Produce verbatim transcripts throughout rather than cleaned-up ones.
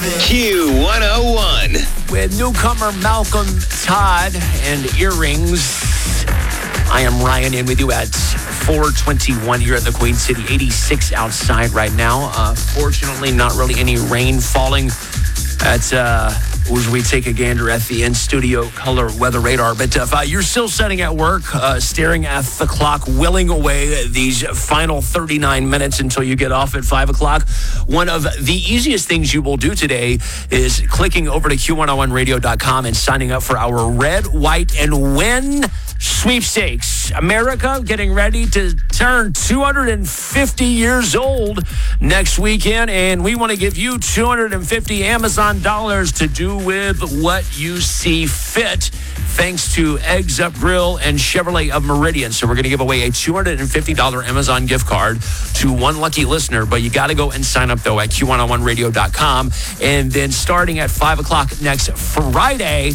Q one oh one. With newcomer Malcolm Todd and Earrings, I am Ryan in with you at four twenty-one here at the Queen City. eighty-six outside right now. Uh, fortunately, not really any rain falling at uh, as we take a gander at the in-studio color weather radar. But if uh, you're still sitting at work, uh, staring at the clock, willing away these final thirty-nine minutes until you get off at five o'clock, one of the easiest things you will do today is clicking over to Q one oh one radio dot com and signing up for our Red, White, and Win sweepstakes. America getting ready to turn two hundred fifty years old next weekend, and we want to give you two hundred fifty Amazon dollars to do with what you see fit, thanks to Eggs Up Grill and Chevrolet of Meridian. So we're going to give away a two hundred fifty dollars Amazon gift card to one lucky listener, but you got to go and sign up, though, at Q one oh one radio dot com. And then starting at five o'clock next Friday,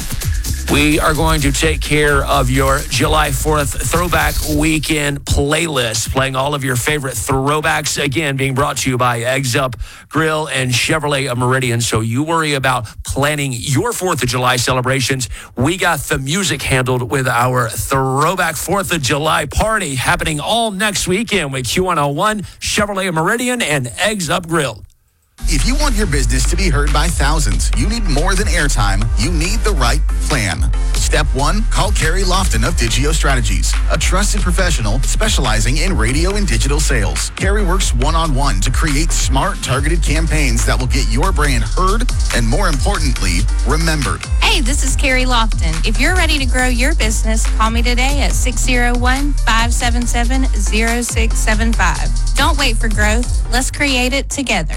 we are going to take care of your July fourth Throwback Weekend playlist, playing all of your favorite throwbacks, again, being brought to you by Eggs Up Grill and Chevrolet of Meridian. So you worry about planning your fourth of July celebrations. We got the music handled with our Throwback fourth of July party happening all next weekend with Q one oh one, Chevrolet of Meridian, and Eggs Up Grill. If you want your business to be heard by thousands, you need more than airtime. You need the right plan. Step one, call Carrie Lofton of Digio Strategies, a trusted professional specializing in radio and digital sales. Carrie works one-on-one to create smart, targeted campaigns that will get your brand heard and, more importantly, remembered. Hey, this is Carrie Lofton. If you're ready to grow your business, call me today at six oh one, five seven seven, oh six seven five. Don't wait for growth. Let's create it together.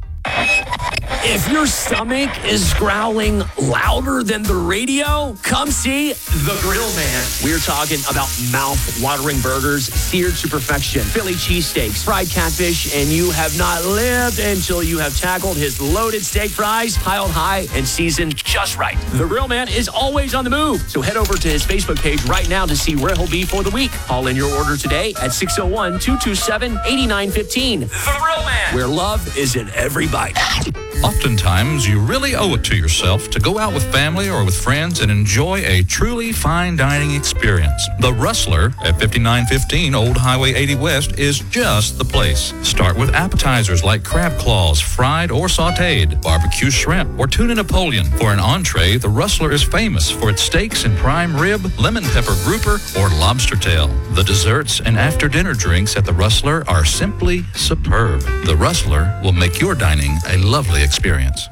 If your stomach is growling louder than the radio, come see The Grill Man. We're talking about mouth-watering burgers, seared to perfection, Philly cheesesteaks, fried catfish, and you have not lived until you have tackled his loaded steak fries, piled high and seasoned just right. The Grill Man is always on the move, so head over to his Facebook page right now to see where he'll be for the week. Call in your order today at six oh one, two two seven, eight nine one five. The Grill Man, where love is in every bite. Oftentimes, you really owe it to yourself to go out with family or with friends and enjoy a truly fine dining experience. The Rustler at fifty-nine fifteen Old Highway eighty West is just the place. Start with appetizers like crab claws, fried or sautéed, barbecue shrimp, or tuna Napoleon. For an entree, the Rustler is famous for its steaks and prime rib, lemon pepper grouper, or lobster tail. The desserts and after-dinner drinks at the Rustler are simply superb. The Rustler will make your dining a lovely experience.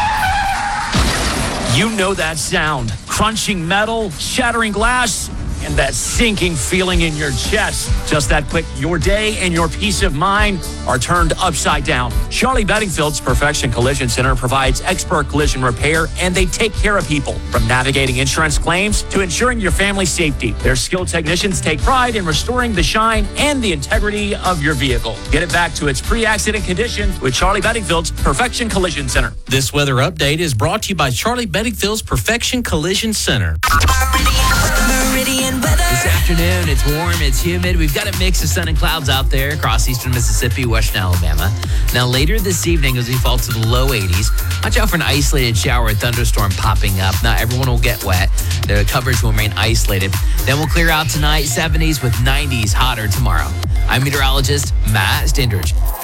You know that sound. Crunching metal, shattering glass, and that sinking feeling in your chest. Just that quick, your day and your peace of mind are turned upside down. Charlie Bedingfield's Perfection Collision Center provides expert collision repair, and they take care of people. From navigating insurance claims to ensuring your family's safety, their skilled technicians take pride in restoring the shine and the integrity of your vehicle. Get it back to its pre-accident condition with Charlie Bedingfield's Perfection Collision Center. This weather update is brought to you by Charlie Bedingfield's Perfection Collision Center. Meridian weather. This afternoon, it's warm, it's humid. We've got a mix of sun and clouds out there across eastern Mississippi, western Alabama. Now, later this evening, as we fall to the low eighties, watch out for an isolated shower or thunderstorm popping up. Not everyone will get wet. The coverage will remain isolated. Then we'll clear out tonight, seventies with nineties hotter tomorrow. I'm meteorologist Matt Stindridge.